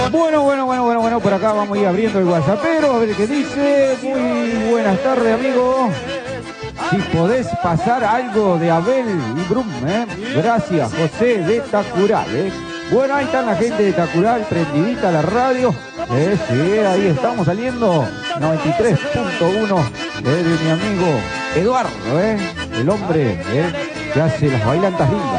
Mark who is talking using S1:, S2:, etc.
S1: Bueno, por acá vamos a ir abriendo el WhatsAppero, a ver qué dice. Muy buenas tardes, amigo. Si podés pasar algo de Abel y Brum, Gracias, José de Tacural, Bueno, ahí están la gente de Tacural, prendidita la radio. Sí, ahí estamos saliendo. 93.1 de mi amigo Eduardo, el hombre que hace las bailantas lindas.